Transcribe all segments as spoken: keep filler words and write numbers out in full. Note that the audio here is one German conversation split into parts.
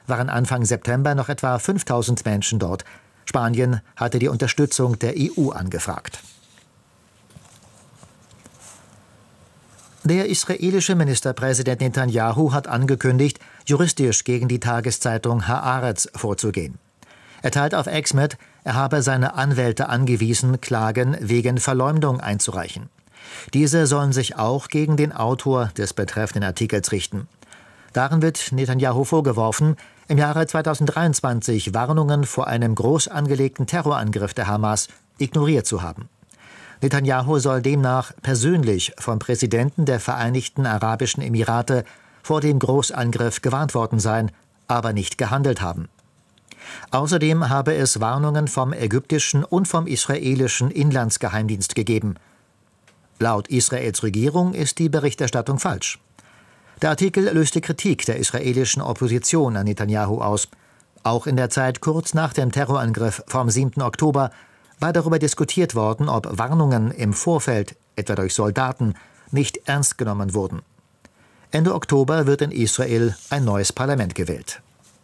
waren Anfang September noch etwa fünftausend Menschen dort. Spanien hatte die Unterstützung der E U angefragt. Der israelische Ministerpräsident Netanyahu hat angekündigt, juristisch gegen die Tageszeitung Haaretz vorzugehen. Er teilt auf X mit, er habe seine Anwälte angewiesen, Klagen wegen Verleumdung einzureichen. Diese sollen sich auch gegen den Autor des betreffenden Artikels richten. Darin wird Netanyahu vorgeworfen, im Jahre zweitausenddreiundzwanzig Warnungen vor einem groß angelegten Terrorangriff der Hamas ignoriert zu haben. Netanyahu soll demnach persönlich vom Präsidenten der Vereinigten Arabischen Emirate vor dem Großangriff gewarnt worden sein, aber nicht gehandelt haben. Außerdem habe es Warnungen vom ägyptischen und vom israelischen Inlandsgeheimdienst gegeben. Laut Israels Regierung ist die Berichterstattung falsch. Der Artikel löste Kritik der israelischen Opposition an Netanyahu aus. Auch in der Zeit kurz nach dem Terrorangriff vom siebten Oktober war darüber diskutiert worden, ob Warnungen im Vorfeld, etwa durch Soldaten, nicht ernst genommen wurden. Ende Oktober wird in Israel ein neues Parlament gewählt.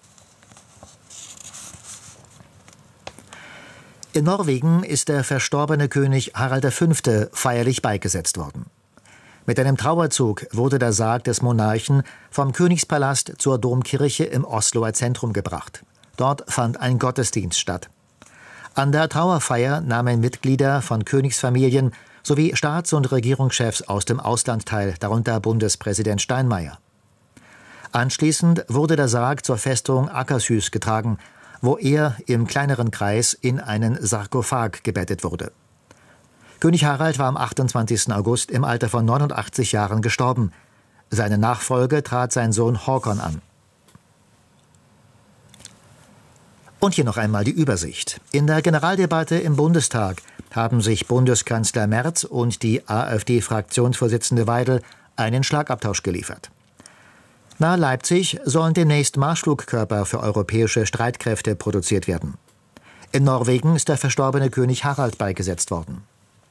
In Norwegen ist der verstorbene König Harald der Fünfte feierlich beigesetzt worden. Mit einem Trauerzug wurde der Sarg des Monarchen vom Königspalast zur Domkirche im Osloer Zentrum gebracht. Dort fand ein Gottesdienst statt. An der Trauerfeier nahmen Mitglieder von Königsfamilien sowie Staats- und Regierungschefs aus dem Ausland teil, darunter Bundespräsident Steinmeier. Anschließend wurde der Sarg zur Festung Akershus getragen, wo er im kleineren Kreis in einen Sarkophag gebettet wurde. König Harald war am achtundzwanzigsten August im Alter von neunundachtzig Jahren gestorben. Seine Nachfolge trat sein Sohn Håkon an. Und hier noch einmal die Übersicht. In der Generaldebatte im Bundestag haben sich Bundeskanzler Merz und die AfD-Fraktionsvorsitzende Weidel einen Schlagabtausch geliefert. Nahe Leipzig sollen demnächst Marschflugkörper für europäische Streitkräfte produziert werden. In Norwegen ist der verstorbene König Harald beigesetzt worden.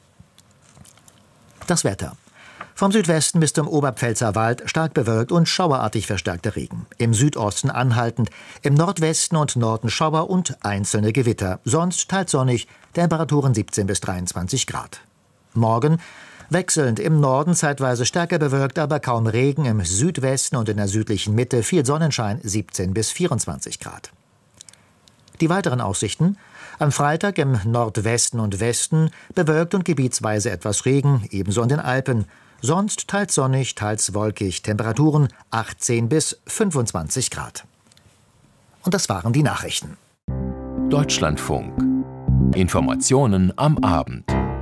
Das Wetter. Vom Südwesten bis zum Oberpfälzer Wald stark bewölkt und schauerartig verstärkter Regen. Im Südosten anhaltend, im Nordwesten und Norden Schauer und einzelne Gewitter. Sonst teils sonnig, Temperaturen siebzehn bis dreiundzwanzig Grad. Morgen wechselnd im Norden zeitweise stärker bewölkt, aber kaum Regen. Im Südwesten und in der südlichen Mitte viel Sonnenschein, siebzehn bis vierundzwanzig Grad. Die weiteren Aussichten: Am Freitag im Nordwesten und Westen bewölkt und gebietsweise etwas Regen, ebenso in den Alpen. Sonst teils sonnig, teils wolkig. Temperaturen achtzehn bis fünfundzwanzig Grad. Und das waren die Nachrichten. Deutschlandfunk. Informationen am Abend.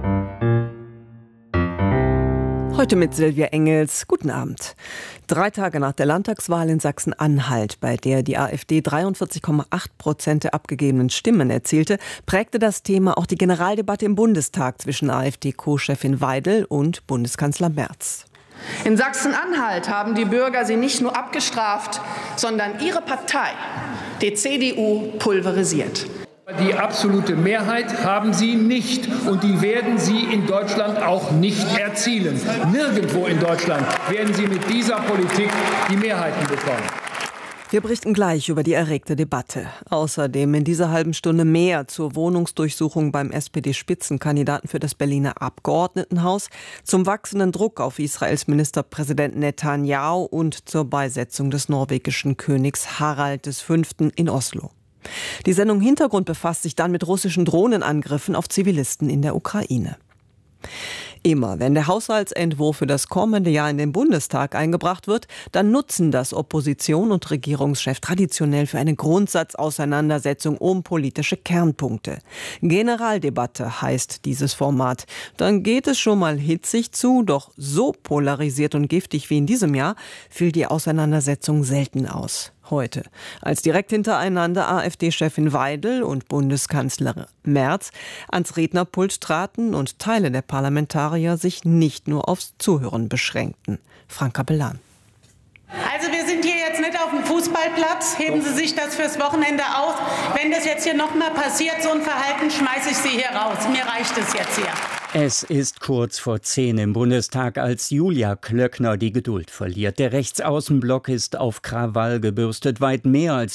Heute mit Silvia Engels. Guten Abend. Drei Tage nach der Landtagswahl in Sachsen-Anhalt, bei der die AfD dreiundvierzig Komma acht Prozent der abgegebenen Stimmen erzielte, prägte das Thema auch die Generaldebatte im Bundestag zwischen AfD-Co-Chefin Weidel und Bundeskanzler Merz. In Sachsen-Anhalt haben die Bürger sie nicht nur abgestraft, sondern ihre Partei, die C D U, pulverisiert. Die absolute Mehrheit haben sie nicht und die werden sie in Deutschland auch nicht erzielen. Nirgendwo in Deutschland werden sie mit dieser Politik die Mehrheiten bekommen. Wir berichten gleich über die erregte Debatte. Außerdem in dieser halben Stunde mehr zur Wohnungsdurchsuchung beim S P D-Spitzenkandidaten für das Berliner Abgeordnetenhaus, zum wachsenden Druck auf Israels Ministerpräsident Netanyahu und zur Beisetzung des norwegischen Königs Harald der Fünfte in Oslo. Die Sendung Hintergrund befasst sich dann mit russischen Drohnenangriffen auf Zivilisten in der Ukraine. Immer wenn der Haushaltsentwurf für das kommende Jahr in den Bundestag eingebracht wird, dann nutzen das Opposition und Regierungschef traditionell für eine Grundsatzauseinandersetzung um politische Kernpunkte. Generaldebatte heißt dieses Format. Dann geht es schon mal hitzig zu, doch so polarisiert und giftig wie in diesem Jahr fiel die Auseinandersetzung selten aus. Heute, als direkt hintereinander AfD-Chefin Weidel und Bundeskanzler Merz ans Rednerpult traten und Teile der Parlamentarier sich nicht nur aufs Zuhören beschränkten. Franka Belan. Also wir sind hier jetzt nicht auf dem Fußballplatz. Heben Sie sich das fürs Wochenende aus. Wenn das jetzt hier noch mal passiert, so ein Verhalten, schmeiße ich Sie hier raus. Mir reicht es jetzt hier. Es ist kurz vor zehn im Bundestag, als Julia Klöckner die Geduld verliert. Der Rechtsaußenblock ist auf Krawall gebürstet. Weit mehr als